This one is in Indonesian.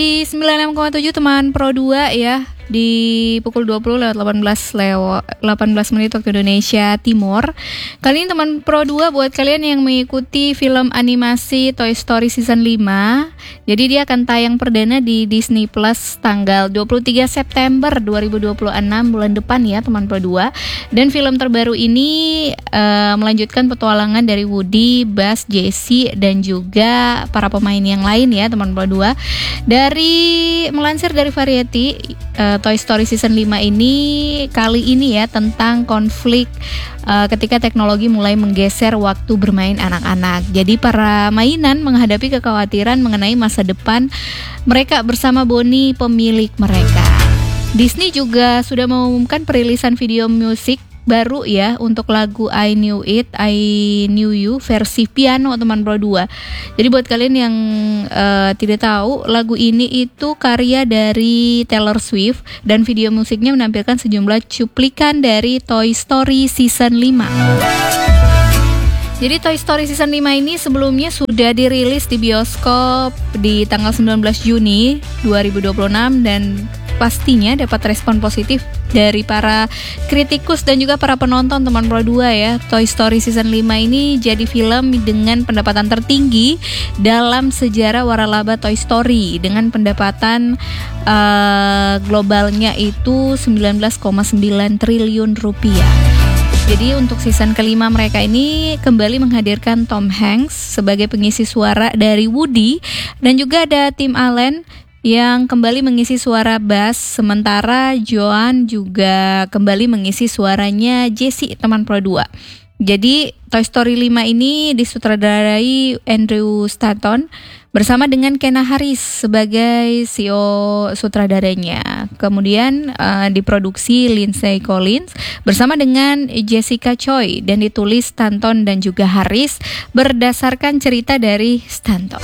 Di 96,7 teman Pro 2 ya, di pukul 20:18 menit waktu Indonesia Timur. Kali ini teman Pro 2 buat kalian yang mengikuti film animasi Toy Story Season 5. Jadi dia akan tayang perdana di Disney Plus tanggal 23 September 2026 bulan depan ya teman Pro 2. Dan film terbaru ini melanjutkan petualangan dari Woody, Buzz, Jessie dan juga para pemain yang lain ya teman Pro 2. Melansir dari Variety, Toy Story Season 5 ini kali ini ya tentang konflik ketika teknologi mulai menggeser waktu bermain anak-anak. Jadi para mainan menghadapi kekhawatiran mengenai masa depan mereka bersama Bonnie, pemilik mereka. Disney juga sudah mengumumkan perilisan video musik baru ya untuk lagu I Knew It, I Knew You versi piano teman Pro 2. Jadi buat kalian yang tidak tahu, lagu ini itu karya dari Taylor Swift dan video musiknya menampilkan sejumlah cuplikan dari Toy Story Season 5. Jadi Toy Story Season 5 ini sebelumnya sudah dirilis di bioskop di tanggal 19 Juni 2026 dan pastinya dapat respon positif dari para kritikus dan juga para penonton teman Pro 2 ya. Toy Story Season 5 ini jadi film dengan pendapatan tertinggi dalam sejarah waralaba Toy Story dengan pendapatan globalnya itu 19,9 triliun rupiah. Jadi untuk season kelima mereka ini kembali menghadirkan Tom Hanks sebagai pengisi suara dari Woody dan juga ada Tim Allen yang kembali mengisi suara Buzz, sementara Joan juga kembali mengisi suaranya Jessie teman Pro 2. Jadi Toy Story 5 ini disutradarai Andrew Stanton bersama dengan Kenna Harris sebagai CEO sutradaranya. Kemudian diproduksi Lindsay Collins bersama dengan Jessica Choi dan ditulis Stanton dan juga Harris berdasarkan cerita dari Stanton.